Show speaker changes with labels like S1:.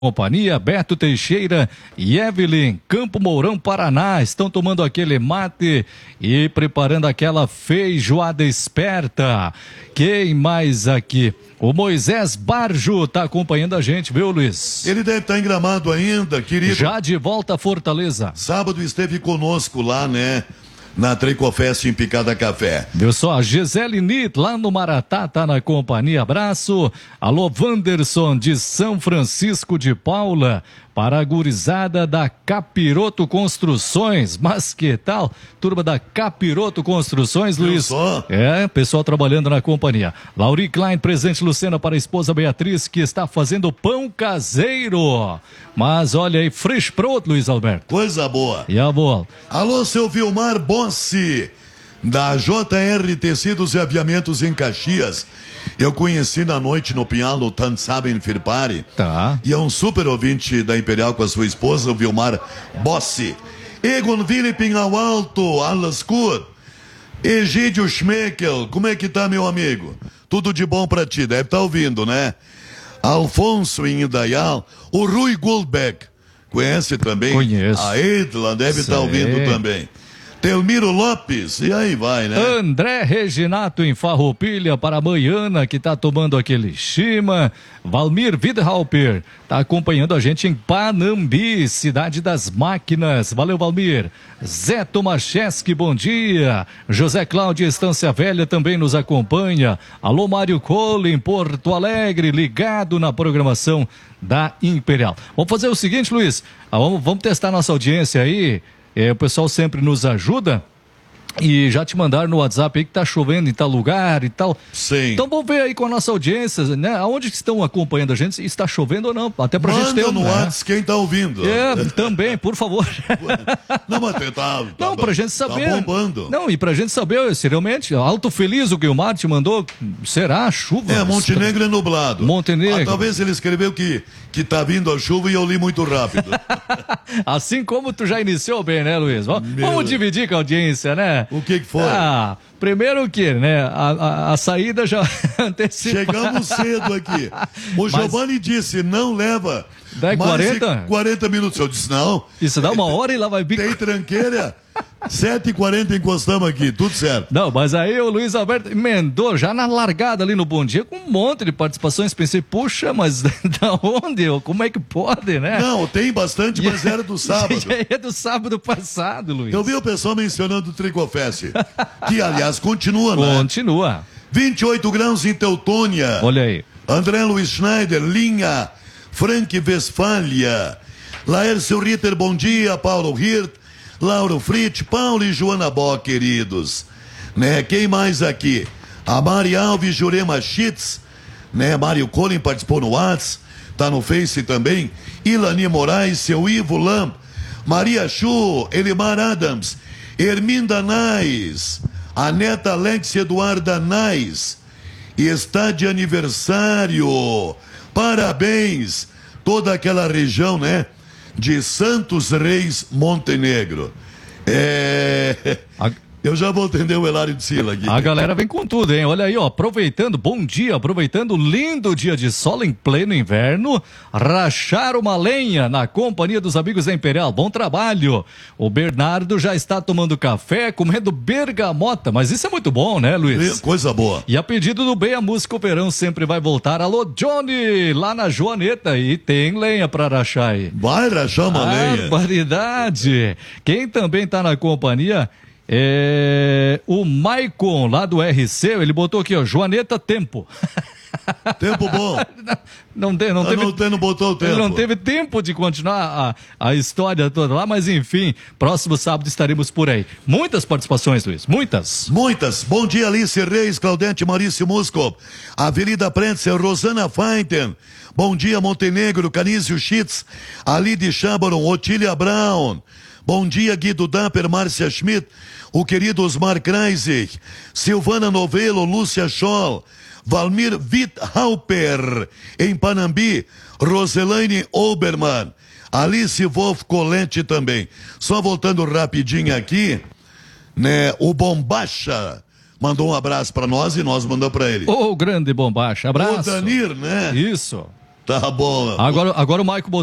S1: companhia, Beto Teixeira e Evelyn, Campo Mourão, Paraná, estão tomando aquele mate e preparando aquela feijoada esperta. Quem mais aqui? O Moisés Barjo está acompanhando a gente, viu, Luiz?
S2: Ele deve estar em Gramado ainda, querido.
S1: Já de volta a Fortaleza.
S2: Sábado esteve conosco lá, né? Na Tricofest em Picada Café.
S1: Viu só, a Gisele Nit, lá no Maratá, tá na companhia. Abraço. Alô, Wanderson, de São Francisco de Paula, para a gurizada da Capiroto Construções. Mas que tal? Turma da Capiroto Construções, Luiz.
S2: Só?
S1: É, pessoal trabalhando na companhia. Lauri Klein, presente Lucena para a esposa Beatriz, que está fazendo pão caseiro. Mas olha aí, fresh pronto, Luiz Alberto.
S2: Coisa boa.
S1: E a bola.
S2: Alô, seu Vilmar Bossi, da JR Tecidos e Aviamentos em Caxias. Eu conheci na noite no Pinhal, no Tansaben Firpari.
S1: Tá.
S2: E é um super ouvinte da Imperial com a sua esposa, o Vilmar Bossi. Egon Ville Pinhal Alto, Alascur. Egídio Schmeckel, como é que tá, meu amigo? Tudo de bom pra ti, deve estar ouvindo, né? Alfonso em Indaial, o Rui Goldbeck, conhece também?
S1: Conheço.
S2: A Edla deve estar ouvindo também. Telmiro Lopes, e aí vai, né?
S1: André Reginato em Farroupilha, para a Maiana, que tá tomando aquele chima. Valmir Widhalper tá acompanhando a gente em Panambi, cidade das máquinas. Valeu, Valmir. Zé Tomaszewski, bom dia. José Cláudio Estância Velha também nos acompanha. Alô, Mário Cole em Porto Alegre, ligado na programação da Imperial. Vamos fazer o seguinte, Luiz, vamos testar nossa audiência aí. O pessoal sempre nos ajuda e já te mandaram no WhatsApp aí que tá chovendo em tal lugar e tal.
S2: Sim.
S1: Então vamos ver aí com a nossa audiência, né? Aonde estão acompanhando a gente, se está chovendo ou não, até pra gente ter
S2: no WhatsApp quem tá ouvindo.
S1: Também, por favor.
S2: Não, mas
S1: não, pra gente saber.
S2: Tá bombando.
S1: Não, e pra gente saber, se realmente, Alto Feliz, o Guilmar te mandou, será chuva?
S2: Montenegro é nublado.
S1: Montenegro.
S2: Talvez ele escreveu que tá vindo a chuva e eu li muito rápido.
S1: Assim como tu já iniciou bem, né, Luiz? Vamos dividir com a audiência, né?
S2: O que foi?
S1: Primeiro que, né, a saída já antecipa.
S2: Chegamos cedo aqui. O Giovanni disse, não leva
S1: mais 40?
S2: 40 minutos. Eu disse, não.
S1: Isso dá uma hora e lá vai bico.
S2: Tem tranqueira. 7h40 encostamos aqui, tudo certo.
S1: Não, mas aí o Luiz Alberto emendou já na largada ali no Bom Dia com um monte de participações. Pensei, puxa, mas da onde? Como é que pode, né?
S2: Não, tem bastante, mas era do sábado.
S1: É do sábado passado, Luiz.
S2: Eu vi o pessoal mencionando o Tricofest, que aliás continua, né?
S1: Continua.
S2: 28 graus em Teutônia.
S1: Olha aí.
S2: André Luiz Schneider, Linha, Frank Westphalia, Laércio Ritter, bom dia, Paulo Hirt, Lauro Fritz, Paulo e Joana Bock, queridos. Né? Quem mais aqui? A Mari Alves, Jurema Schitz, né? Mário Colin participou no WhatsApp, tá no Face também. Ilani Moraes, seu Ivo Lamp, Maria Chu, Elimar Adams, Herminda Nais, a neta Alex Eduarda Nais, e está de aniversário. Parabéns, toda aquela região, né? De Santos Reis, Montenegro. Eu já vou atender o Hilário de Sila aqui.
S1: A galera vem com tudo, hein? Olha aí, ó, aproveitando, bom dia, aproveitando o lindo dia de sol em pleno inverno, rachar uma lenha na companhia dos amigos da Imperial. Bom trabalho. O Bernardo já está tomando café, comendo bergamota, mas isso é muito bom, né, Luiz?
S2: Coisa boa.
S1: E a pedido do Bem a Música, o verão sempre vai voltar. Alô, Johnny, lá na Joaneta, e tem lenha pra rachar aí.
S2: Vai rachar uma lenha.
S1: Barbaridade. Quem também tá na companhia o Maicon, lá do RC, ele botou aqui, ó, Joaneta Tempo.
S2: Tempo bom.
S1: Não
S2: botou o tempo.
S1: Ele não teve tempo de continuar a história toda lá, mas enfim, próximo sábado estaremos por aí. Muitas participações, Luiz, muitas.
S2: Bom dia, Alice Reis, Claudete Maurício Musco, Avenida Pretzel, Rosana Feinten. Bom dia, Montenegro, Canísio Schitz, Ali de Chabaron, Otília Brown. Bom dia, Guido Dapper, Márcia Schmidt, o querido Osmar Kreisig, Silvana Novelo, Lúcia Scholl, Valmir Witthauper, em Panambi, Roselaine Obermann, Alice Wolf Colette também. Só voltando rapidinho aqui, né, o Bombacha mandou um abraço para nós e nós mandamos para ele.
S1: Ô, grande Bombacha, abraço.
S2: O Danir, né?
S1: Isso.
S2: Tá bom.
S1: Agora o Maico